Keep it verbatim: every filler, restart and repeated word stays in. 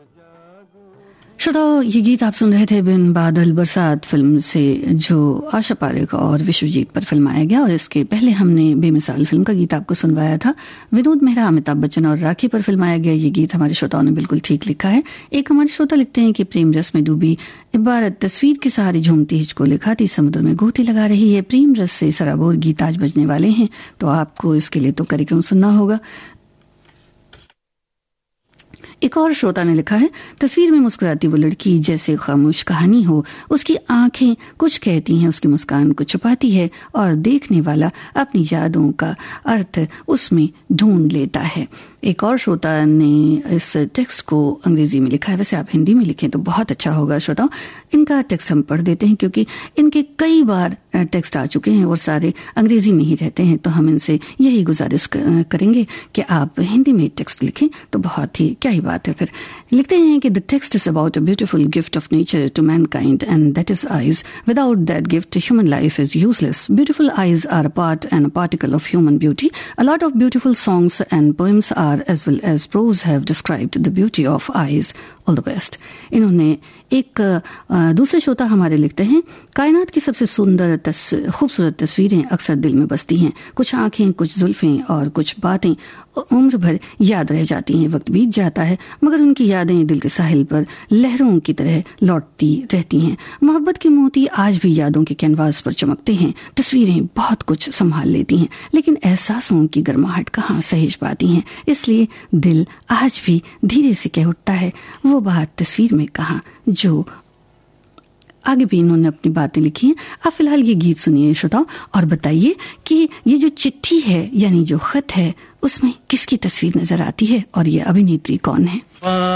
श्रोताओ, ये गीत आप सुन रहे थे बिन बादल बरसात फिल्म से, जो आशा पारेख और विश्वजीत पर फिल्माया गया। और इसके पहले हमने बेमिसाल फिल्म का गीत आपको सुनवाया था। विनोद मेहरा, अमिताभ बच्चन और राखी पर फिल्माया गया ये गीत हमारे श्रोताओं ने बिल्कुल ठीक लिखा है। एक हमारे श्रोता लिखते हैं कि प्रेम रस में डूबी इबारत तस्वीर के सहारे झूमती हिचको लिखाती समुद्र में गोती लगा रही है। प्रेम रस से सराबोर गीत आज बजने वाले हैं, तो आपको इसके लिए तो कार्यक्रम सुनना होगा। एक और श्रोता ने लिखा है, तस्वीर में मुस्कुराती वो लड़की जैसे खामोश कहानी हो, उसकी आंखें कुछ कहती हैं, उसकी मुस्कान को छुपाती है और देखने वाला अपनी यादों का अर्थ उसमें ढूंढ लेता है। एक और श्रोता ने इस टेक्स्ट को अंग्रेजी में लिखा है, वैसे आप हिंदी में लिखें तो बहुत अच्छा होगा। श्रोताओं, इनका टेक्स्ट हम पढ़ देते हैं क्योंकि इनके कई बार टेक्स्ट आ चुके हैं और सारे अंग्रेजी में ही रहते हैं, तो हम इनसे यही गुजारिश करेंगे कि आप हिंदी में टेक्स्ट लिखें तो बहुत ही क्या ही बात है। फिर लिखते हैं कि the text is about a beautiful gift of nature to Mankind and that is eyes. Without that gift human life is useless. Beautiful eyes are a part and a particle of human beauty. A lot of beautiful songs and poems are as well as prose have described the beauty of eyes. All the best. इन्होंने एक दूसरे श्रोता हमारे लिखते हैं, कायनात की सबसे सुंदर तस, खूबसूरत तस्वीरें अक्सर दिल में बसती हैं। कुछ आंखें, कुछ जुल्फें और कुछ बातें उम्र भर याद रह जाती हैं। वक्त बीत जाता है मगर उनकी यादें दिल के साहिल पर लहरों की तरह लौटती रहती हैं। मोहब्बत के मोती आज भी यादों के कैनवास पर चमकते हैं। तस्वीरें बहुत कुछ संभाल लेती हैं लेकिन एहसासों की गर्माहट कहाँ सहेज पाती हैं। इसलिए दिल आज भी धीरे से कह उठता है, वो बात तस्वीर में कहाँ। जो आगे भी इन्होंने अपनी बातें लिखी हैं। आप फिलहाल ये गीत सुनिए श्रोताओं और बताइए कि ये जो चिट्ठी है यानी जो खत है उसमें किसकी तस्वीर नजर आती है और ये अभिनेत्री कौन है।